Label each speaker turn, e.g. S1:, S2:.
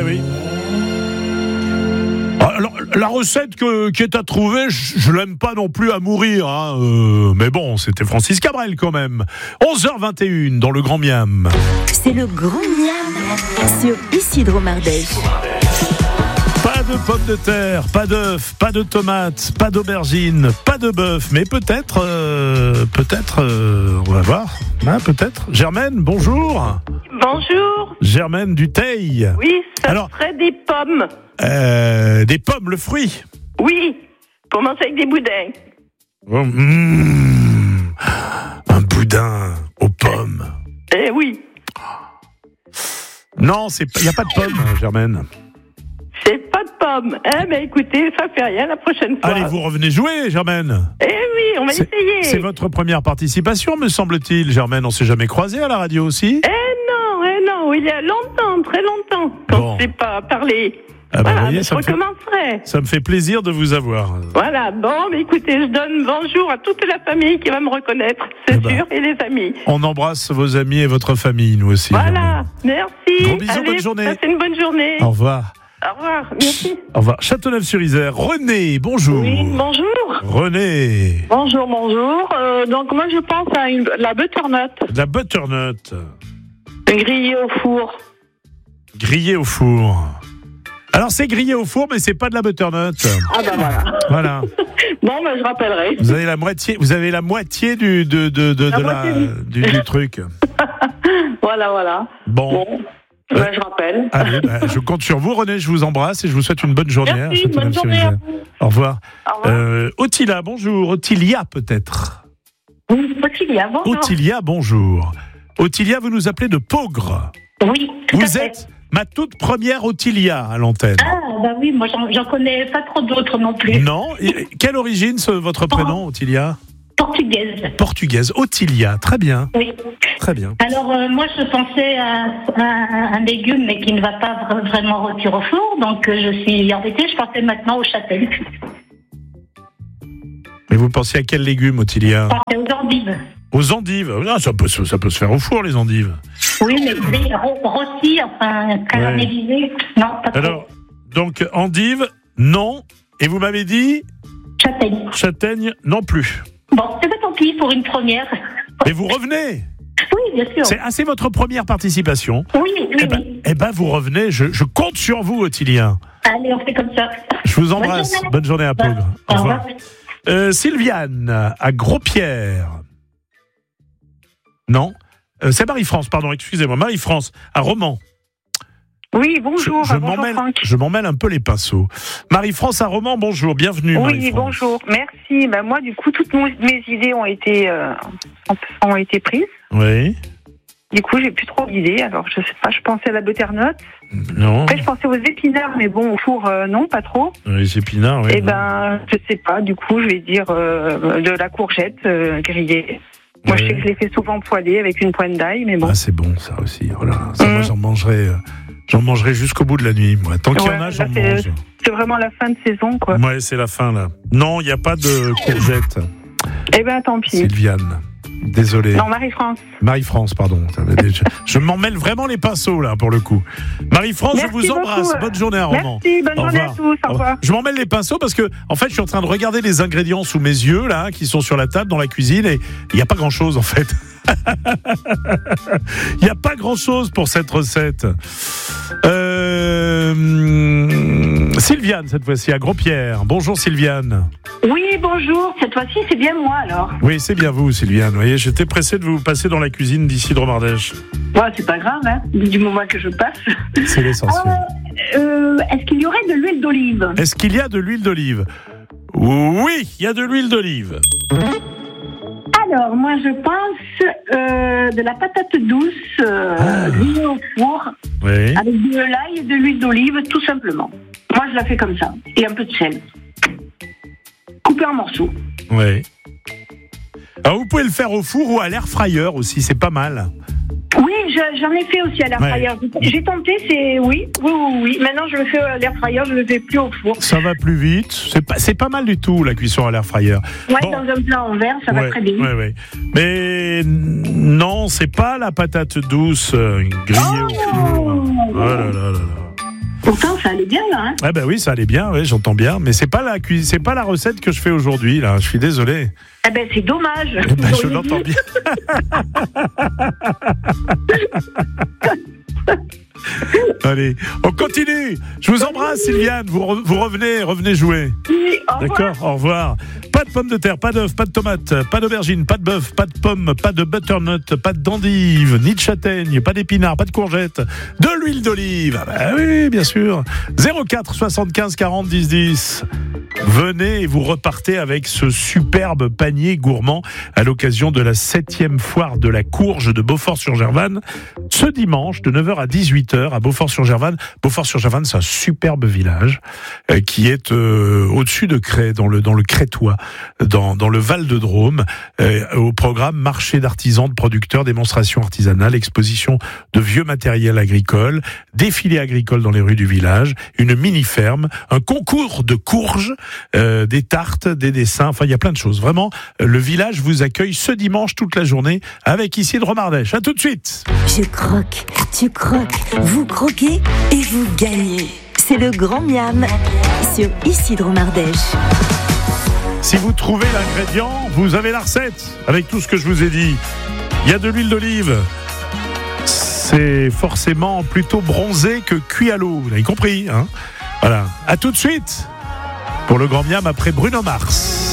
S1: oui. Alors, la recette qui est à trouver, je l'aime pas non plus à mourir, hein. Mais bon, c'était Francis Cabrel quand même. 11h21 dans le Grand Miam.
S2: C'est le Grand Miam sur Isidro Mardèche.
S1: Pas de pommes de terre, pas d'œufs, pas de tomates, pas d'aubergines, pas de bœuf, mais peut-être, on va voir, hein, peut-être. Germaine, bonjour.
S3: Bonjour.
S1: Germaine du Teil.
S3: Oui, ça
S1: Alors,
S3: serait des pommes.
S1: Des pommes, le fruit.
S3: Oui, commence avec des boudins.
S1: Oh, un boudin aux pommes.
S3: Eh oui,
S1: Non, il n'y a pas de pommes, Germaine.
S3: c'est pas de pommes. Mais écoutez, ça fait rien la prochaine fois.
S1: Allez, vous revenez jouer, Germaine.
S3: Eh oui, on va essayer.
S1: C'est votre première participation, me semble-t-il, Germaine. On s'est jamais croisés à la radio aussi.
S3: Non, il y a longtemps, très longtemps, quand
S1: Bon.
S3: on ne s'est pas parlé.
S1: Ah bah,
S3: Voilà,
S1: voyez,
S3: je recommencerai.
S1: ça me fait plaisir de vous avoir.
S3: Voilà, bon, mais écoutez, je donne bonjour à toute la famille qui va me reconnaître, c'est
S1: Eh ben.
S3: sûr, et les amis.
S1: On embrasse vos amis et votre famille, nous aussi.
S3: Voilà,
S1: Germaine.
S3: merci.
S1: Gros bisous,
S3: Allez,
S1: bonne journée.
S3: passez une bonne journée.
S1: Au revoir.
S3: Au revoir, merci.
S1: Au revoir. Châteauneuf-sur-Isère. René, bonjour.
S4: Oui, bonjour.
S1: René.
S4: Bonjour. Donc moi je pense à la butternut,
S1: De la butternut.
S4: grillée au four.
S1: Grillée au four. Alors c'est grillé au four, mais c'est pas de la butternut.
S4: Ah ben voilà.
S1: Voilà.
S4: Bon, ben je rappellerai.
S1: Vous avez la moitié du truc.
S4: Voilà.
S1: Bon.
S4: Ben, je rappelle.
S1: Allez, je compte sur vous, René. Je vous embrasse et je vous souhaite une bonne journée.
S4: Merci, bonne journée à vous.
S1: Au revoir.
S4: Au revoir.
S1: Otila, bonjour. Ottilia, peut-être.
S4: Oui, Ottilia, bonjour.
S1: Ottilia, bonjour. Ottilia, vous nous appelez de Pogre.
S4: Oui, tout à
S1: Vous
S4: fait.
S1: êtes ma toute première Ottilia à l'antenne.
S4: Ah, ben oui, moi j'en connais pas trop d'autres non plus.
S1: Non. Quelle origine, votre prénom, Ottilia?
S4: Portugaise.
S1: Portugaise. Ottilia, très bien.
S4: Oui.
S1: Très bien.
S4: Alors, moi, je pensais à un légume, mais qui ne va pas vraiment rôtir au four. Donc, je suis embêtée. Je pensais maintenant aux châtaignes.
S1: Mais vous pensez à quel légume, Ottilia?
S4: Je pensais aux endives.
S1: Aux endives. Ah, ça peut se faire au four, les endives.
S4: Oui, mais rôti, enfin, caramélisé. Non, pas trop.
S1: Alors, donc, endive, non. Et vous m'avez dit
S4: Châtaigne.
S1: châtaigne, non plus.
S4: Bon, c'est pas tant pis pour une première.
S1: Mais vous revenez.
S4: Oui, bien sûr.
S1: C'est votre première participation.
S4: Oui.
S1: Eh ben, vous revenez. Je compte sur vous, Ottilia.
S4: Allez, on fait comme ça.
S1: Je vous embrasse. Bonne journée à Pogre. Au revoir. Sylviane, à Gros-Pierre. Non, c'est Marie-France, pardon, excusez-moi. Marie-France, à Romans.
S5: Oui, bonjour.
S1: Je m'en mêle un peu les pinceaux. Marie-France à Romans, bonjour, bienvenue.
S5: Oui, bonjour, merci. Moi, du coup, toutes mes idées ont été prises.
S1: Oui.
S5: Du coup, j'ai plus trop d'idées. Alors, je sais pas, je pensais à la butternut.
S1: Non.
S5: Après, je pensais aux épinards, mais bon, au four, non, pas trop.
S1: Les épinards, oui.
S5: Eh ben, je sais pas. Du coup, je vais dire de la courgette grillée. Moi, je sais que je les fais souvent poêler avec une pointe d'ail, mais bon.
S1: Ah, c'est bon, ça aussi. Oh là là, ça, moi, j'en mangerai jusqu'au bout de la nuit, moi. Tant qu'il y en a, j'en mange.
S5: C'est vraiment la fin de saison, quoi.
S1: Ouais, c'est la fin, là. Non, il n'y a pas de courgette.
S5: Eh ben, tant pis.
S1: Sylviane. Désolé.
S5: Non, Marie-France.
S1: Marie-France, pardon. Je m'en mêle vraiment les pinceaux, là, pour le coup. Marie-France, je vous embrasse.
S5: Beaucoup.
S1: Bonne journée à Romans.
S5: Merci, bonne journée à tous. Au revoir.
S1: Je m'en mêle les pinceaux parce que, en fait, je suis en train de regarder les ingrédients sous mes yeux, là, qui sont sur la table dans la cuisine, et il n'y a pas grand-chose, en fait. Il n'y a pas grand-chose pour cette recette. Sylviane, cette fois-ci, à Gros-Pierre. Bonjour, Sylviane.
S4: Oui, bonjour. Cette fois-ci, c'est bien moi, alors.
S1: Oui, c'est bien vous, Sylviane. Vous voyez, j'étais pressé de vous passer dans la cuisine d'Isidro Mardèche.
S4: Bon, c'est pas grave, hein, du moment que je passe.
S1: C'est l'essentiel.
S4: Est-ce qu'il y aurait de l'huile d'olive?
S1: Est-ce qu'il y a de l'huile d'olive? Oui, il y a de l'huile d'olive.
S4: Alors, moi, je pense de la patate douce grillée au four,
S1: Oui.
S4: avec de l'ail et de l'huile d'olive, tout simplement. Moi, je la fais comme ça. Et un peu de sel. Coupé en morceaux.
S1: Oui. Alors, vous pouvez le faire au four ou à l'air fryer aussi, c'est pas mal.
S4: Oui, j'en ai fait aussi à l'air fryer. J'ai tenté, c'est oui. Maintenant, je le fais à l'air fryer, je le fais plus au four.
S1: Ça va plus vite. C'est pas mal du tout, la cuisson à l'air fryer.
S4: Ouais, bon. Dans un plat en verre, ça va très bien.
S1: Ouais. Mais non, c'est pas la patate douce grillée au four. Oh là là là là.
S4: Pourtant, ça allait bien, là. Hein.
S1: Ah ben oui, ça allait bien, oui, j'entends bien. Mais c'est pas la recette que je fais aujourd'hui, là. Je suis désolé.
S4: Eh ben, c'est dommage.
S1: Je l'entends bien. Allez, on continue. Je vous embrasse, Sylviane. Vous revenez jouer.
S4: Oui, au revoir.
S1: D'accord, au revoir. Pas de pommes de terre, pas d'œufs, pas de tomates, pas d'aubergines, pas de bœuf, pas de pommes, pas de butternut, pas d'endives, ni de châtaignes, pas d'épinards, pas de courgettes, de l'huile d'olive. Ah bah oui, bien sûr. 04 75 40 10 10. Venez et vous repartez avec ce superbe panier gourmand à l'occasion de la 7e foire de la courge de Beaufort-sur-Gervanne ce dimanche de 9h à 18h à Beaufort-sur-Gervanne. Beaufort-sur-Gervanne, c'est un superbe village qui est au-dessus de Cré, dans le Crétois, dans le Val-de-Drôme, au programme marché d'artisans, de producteurs, démonstration artisanale, exposition de vieux matériel agricole, défilé agricole dans les rues du village, une mini-ferme, un concours de courges, des tartes, des dessins, enfin il y a plein de choses. Vraiment, le village vous accueille ce dimanche toute la journée avec Isidre Mardèche. À tout de suite.
S2: Je croque, tu croques, vous croquez et vous gagnez. C'est le Grand Miam sur Isidre Mardèche.
S1: Si vous trouvez l'ingrédient, vous avez la recette avec tout ce que je vous ai dit. Il y a de l'huile d'olive. C'est forcément plutôt bronzé que cuit à l'eau. Vous avez compris, hein ? Voilà. À tout de suite pour le Grand Miam après Bruno Mars.